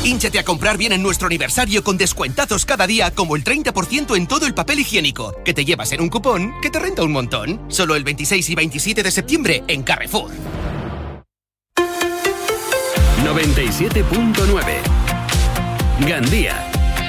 Hínchate a comprar bien en nuestro aniversario con descuentazos cada día, como el 30% en todo el papel higiénico, que te llevas en un cupón que te renta un montón. Solo el 26 y 27 de septiembre en Carrefour. 97.9 Gandía.